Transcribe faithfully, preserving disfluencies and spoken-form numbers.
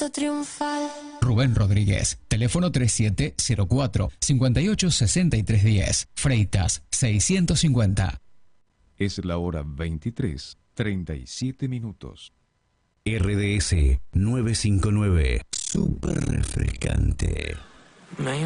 canto triunfal. Rubén Rodríguez, teléfono treinta y siete cero cuatro, cincuenta y ocho sesenta y tres diez, Freitas seiscientos cincuenta. Es la hora veintitrés, treinta y siete minutos. R D S novecientos cincuenta y nueve, súper refrescante. No hay